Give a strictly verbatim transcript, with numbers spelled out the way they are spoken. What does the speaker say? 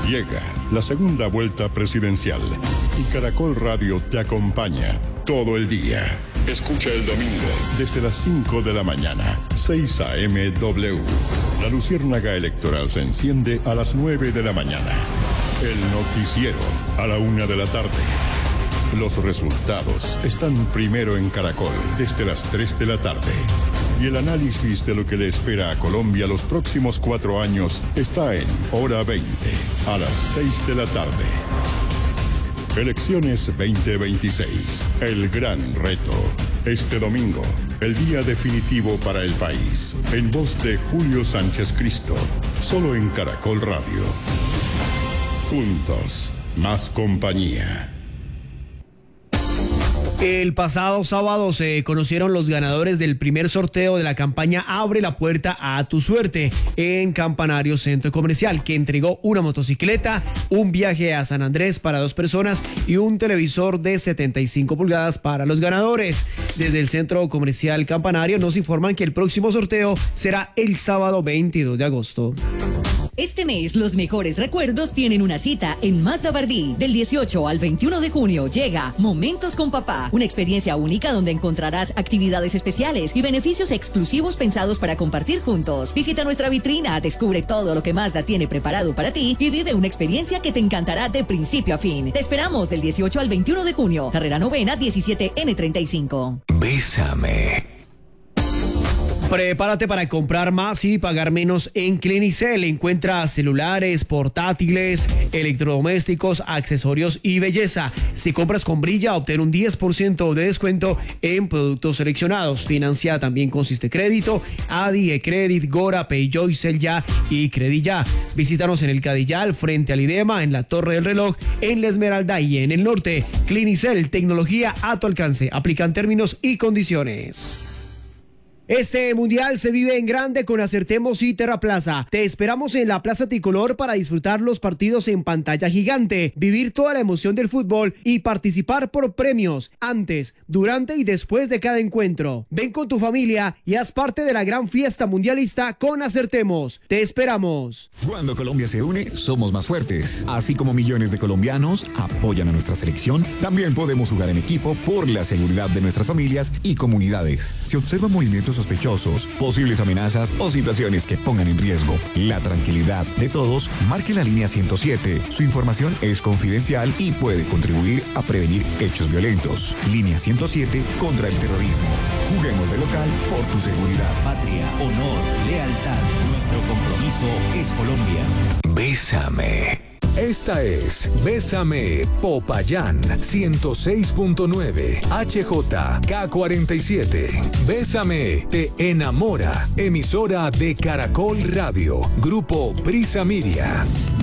Llega la segunda vuelta presidencial y Caracol Radio te acompaña todo el día. Escucha el domingo desde las cinco de la mañana, seis a eme doble u. La luciérnaga electoral se enciende a las nueve de la mañana. El noticiero a la una de la tarde. Los resultados están primero en Caracol desde las tres de la tarde. Y el análisis de lo que le espera a Colombia los próximos cuatro años está en Hora veinte, a las seis de la tarde. Elecciones veinte veintiséis, el gran reto. Este domingo, el día definitivo para el país. En voz de Julio Sánchez Cristo, solo en Caracol Radio. Juntos, más compañía. El pasado sábado se conocieron los ganadores del primer sorteo de la campaña Abre la Puerta a tu Suerte en Campanario Centro Comercial, que entregó una motocicleta, un viaje a San Andrés para dos personas y un televisor de setenta y cinco pulgadas para los ganadores. Desde el Centro Comercial Campanario nos informan que el próximo sorteo será el sábado veintidós de agosto. Este mes, los mejores recuerdos tienen una cita en Mazda Bardí. Del dieciocho al veintiuno de junio llega Momentos con Papá, una experiencia única donde encontrarás actividades especiales y beneficios exclusivos pensados para compartir juntos. Visita nuestra vitrina, descubre todo lo que Mazda tiene preparado para ti y vive una experiencia que te encantará de principio a fin. Te esperamos del dieciocho al veintiuno de junio, carrera novena diecisiete ene treinta y cinco. Bésame. Prepárate para comprar más y pagar menos en Clinicel. Encuentra celulares, portátiles, electrodomésticos, accesorios y belleza. Si compras con Brilla, obtén un diez por ciento de descuento en productos seleccionados. Financia también con Siste Crédito, Adi, eCredit, Gora, PayJoy, Celya y Credilla. Visítanos en el Cadillal, frente al IDEMA, en la Torre del Reloj, en La Esmeralda y en el norte. Clinicel, tecnología a tu alcance. Aplican términos y condiciones. Este mundial se vive en grande con Acertemos y Terraplaza. Te esperamos en la Plaza Tricolor para disfrutar los partidos en pantalla gigante, vivir toda la emoción del fútbol y participar por premios antes, durante y después de cada encuentro. Ven con tu familia y haz parte de la gran fiesta mundialista con Acertemos. Te esperamos. Cuando Colombia se une, somos más fuertes. Así como millones de colombianos apoyan a nuestra selección, también podemos jugar en equipo por la seguridad de nuestras familias y comunidades. Si observa movimientos sospechosos, posibles amenazas o situaciones que pongan en riesgo la tranquilidad de todos, marque la línea ciento siete. Su información es confidencial y puede contribuir a prevenir hechos violentos. Línea ciento siete contra el terrorismo. Juguemos de local por tu seguridad. Patria, honor, lealtad. Nuestro compromiso es Colombia. Bésame. Esta es Bésame Popayán ciento seis punto nueve H J K cuarenta y siete. Bésame te enamora. Emisora de Caracol Radio. Grupo Prisa Media.